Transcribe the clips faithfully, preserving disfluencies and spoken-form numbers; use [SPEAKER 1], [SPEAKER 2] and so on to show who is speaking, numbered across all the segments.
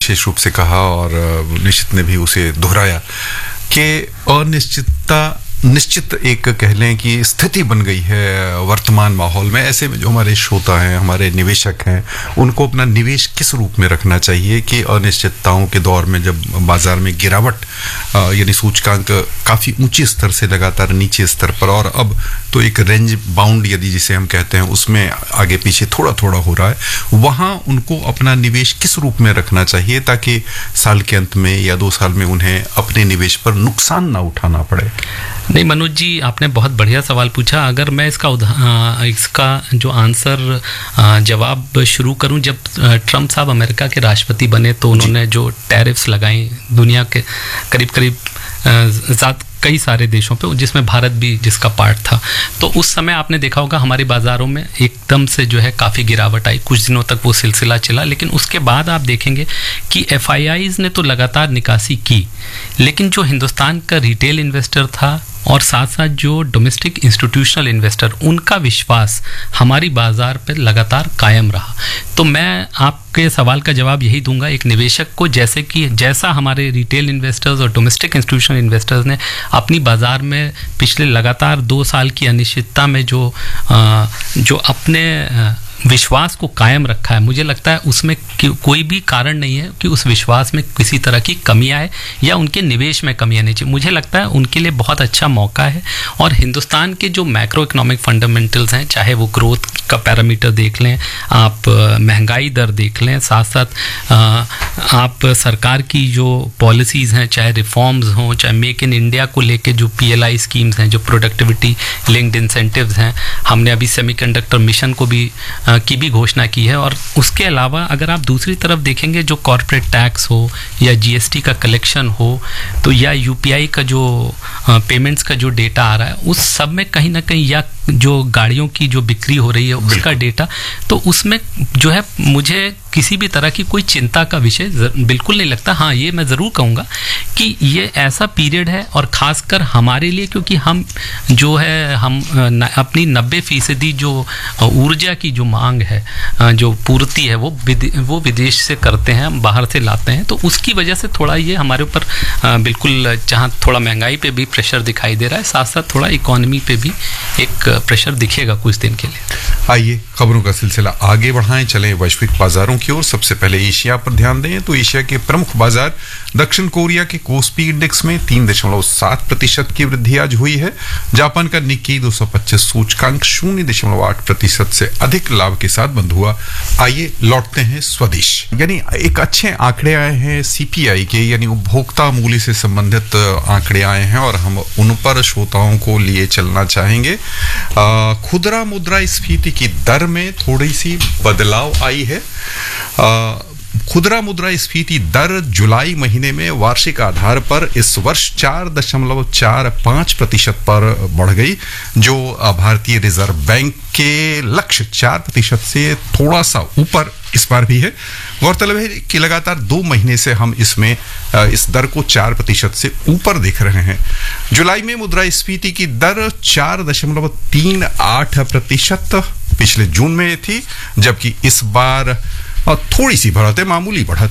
[SPEAKER 1] विशेष रूप से कहा और निश्चित ने भी उसे दोहराया कि अनिश्चितता निश्चित एक कह लें कि स्थिति बन गई है वर्तमान माहौल में। ऐसे में जो हमारे श्रोता हैं, हमारे निवेशक हैं, उनको अपना निवेश किस रूप में रखना चाहिए कि अनिश्चितताओं के दौर में जब बाजार में गिरावट यानी सूचकांक काफ़ी ऊंचे स्तर से लगातार नीचे स्तर पर और अब तो एक रेंज बाउंड यदि जिसे हम कहते हैं उसमें आगे पीछे थोड़ा थोड़ा हो रहा है, वहाँ उनको अपना निवेश किस रूप में रखना चाहिए ताकि साल के अंत में या दो साल में उन्हें अपने निवेश पर नुकसान ना उठाना पड़े।
[SPEAKER 2] नहीं मनोज जी, आपने बहुत बढ़िया सवाल पूछा। अगर मैं इसका आ, इसका जो आंसर आ, जवाब शुरू करूं, जब ट्रम्प साहब अमेरिका के राष्ट्रपति बने तो उन्होंने जो टैरिफ्स लगाई दुनिया के करीब करीब ज़्यादा कई सारे देशों पे, जिसमें भारत भी जिसका पार्ट था, तो उस समय आपने देखा होगा हमारे बाज़ारों में एकदम से जो है काफ़ी गिरावट आई। कुछ दिनों तक वो सिलसिला चला, लेकिन उसके बाद आप देखेंगे कि एफ आई आईज़ ने तो लगातार निकासी की, लेकिन जो हिंदुस्तान का रिटेल इन्वेस्टर था और साथ साथ जो डोमेस्टिक इंस्टीट्यूशनल इन्वेस्टर, उनका विश्वास हमारी बाज़ार पर लगातार कायम रहा। तो मैं आपके सवाल का जवाब यही दूंगा, एक निवेशक को जैसे कि जैसा हमारे रिटेल इन्वेस्टर्स और डोमेस्टिक इंस्टीट्यूशनल इन्वेस्टर्स ने अपनी बाज़ार में पिछले लगातार दो साल की अनिश्चितता में जो आ, जो अपने विश्वास को कायम रखा है, मुझे लगता है उसमें कोई भी कारण नहीं है कि उस विश्वास में किसी तरह की कमी आए या उनके निवेश में कमी आनी चाहिए। मुझे लगता है उनके लिए बहुत अच्छा मौका है। और हिंदुस्तान के जो मैक्रो इकोनॉमिक फंडामेंटल्स हैं, चाहे वो ग्रोथ का पैरामीटर देख लें, आप महंगाई दर देख लें, साथ साथ आप सरकार की जो पॉलिसीज़ हैं, चाहे रिफॉर्म्स हों, चाहे मेक इन इंडिया को लेके जो पी एल आई स्कीम्स हैं, जो प्रोडक्टिविटी लिंक्ड इंसेंटिव्स हैं, हमने अभी सेमीकंडक्टर मिशन को भी की भी घोषणा की है। और उसके अलावा अगर आप दूसरी तरफ देखेंगे, जो कॉर्पोरेट टैक्स हो या जी एस टी का कलेक्शन हो, तो या यू पी आई का जो पेमेंट्स का जो डेटा आ रहा है, उस सब में कहीं ना कहीं, या जो गाड़ियों की जो बिक्री हो रही है उसका डेटा, तो उसमें जो है मुझे किसी भी तरह की कोई चिंता का विषय बिल्कुल नहीं लगता। हाँ, ये मैं ज़रूर कहूँगा कि ये ऐसा पीरियड है, और ख़ासकर हमारे लिए, क्योंकि हम जो है हम न, अपनी नब्बे फीसदी जो ऊर्जा की जो मांग है, जो पूर्ति है, वो विदे, वो विदेश से करते हैं, हम बाहर से लाते हैं, तो उसकी वजह से थोड़ा ये हमारे ऊपर बिल्कुल, जहाँ थोड़ा महंगाई पे भी प्रेशर दिखाई दे रहा है, साथ साथ थोड़ा इकोनॉमी पे भी एक प्रेशर दिखेगा कुछ दिन के लिए।
[SPEAKER 1] आइए खबरों का सिलसिला आगे बढ़ाएं, चलें वैश्विक बाजारों की ओर। सबसे पहले एशिया पर ध्यान दें तो एशिया के प्रमुख बाजार दक्षिण कोरिया के कोस्पी इंडेक्स में तीन दशमलव सात प्रतिशत की वृद्धि आज हुई है। जापान का निक्की दो सौ पच्चीस सूचकांक शून्य दशमलव आठ प्रतिशत से अधिक लाभ के साथ बंद हुआ। आइए लौटते हैं स्वदेश, यानी एक अच्छे आंकड़े आए हैं सी पी आई के, यानी उपभोक्ता मूल्य से संबंधित आंकड़े आए हैं और हम उन पर श्रोताओं को लिए चलना चाहेंगे। खुदरा मुद्रास्फीति की दर में थोड़ी सी बदलाव आई है। आ, खुदरा मुद्रास्फीति दर जुलाई महीने में वार्षिक आधार पर इस वर्ष चार दशमलव चार पाँच प्रतिशत पर बढ़ गई, जो भारतीय रिजर्व बैंक के लक्ष्य चार प्रतिशत से थोड़ा सा ऊपर इस बार भी है। गौरतलब है कि लगातार दो महीने से हम इसमें इस दर को चार प्रतिशत से ऊपर देख रहे हैं। जुलाई में मुद्रास्फीति की दर चार दशमलव तीन आठ प्रतिशत पिछले जून में थी, जबकि इस बार थोड़ी सी बढ़त है, मामूली बढ़त।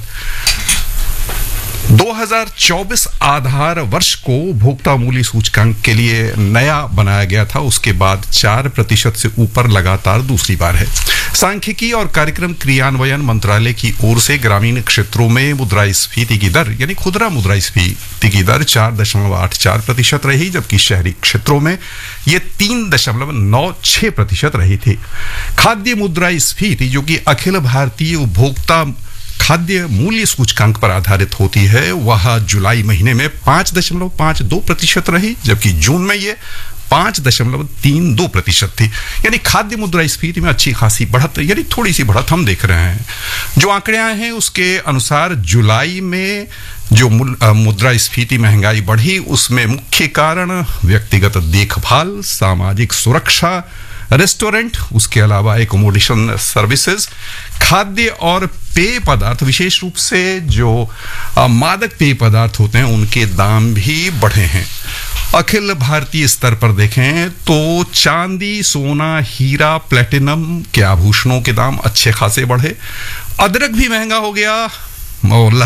[SPEAKER 1] दो हज़ार चौबीस आधार वर्ष को उपभोक्ता मूल्य सूचकांक के लिए नया बनाया गया था, उसके बाद चार प्रतिशत से ऊपर लगातार दूसरी बार है। सांख्यिकी और कार्यक्रम क्रियान्वयन मंत्रालय की ओर से ग्रामीण क्षेत्रों में मुद्रास्फीति की दर यानी खुदरा मुद्रास्फीति की दर चार दशमलव आठ चार प्रतिशत रही, जबकि शहरी क्षेत्रों में ये तीन दशमलव नौ छह प्रतिशत रही थी। खाद्य मुद्रास्फीति, जो कि अखिल भारतीय उपभोक्ता खाद्य मूल्य सूचकांक पर आधारित होती है, वह जुलाई महीने में पांच दशमलव पांच दो प्रतिशत रही, जबकि जून में ये पांच दशमलव तीन दो प्रतिशत थी। यानी खाद्य मुद्रास्फीति में अच्छी खासी बढ़त, यानी थोड़ी सी बढ़त हम देख रहे हैं। जो आंकड़े आए हैं उसके अनुसार जुलाई में जो मुद्रास्फीति महंगाई बढ़ी, उसमें मुख्य कारण व्यक्तिगत देखभाल, सामाजिक सुरक्षा, रेस्टोरेंट, उसके अलावा एकोमोडेशन सर्विसेज, खाद्य और पेय पदार्थ, विशेष रूप से जो मादक पेय पदार्थ होते हैं उनके दाम भी बढ़े हैं। अखिल भारतीय स्तर पर देखें तो चांदी, सोना, हीरा, प्लेटिनम के आभूषणों के दाम अच्छे खासे बढ़े। अदरक भी महंगा हो गया और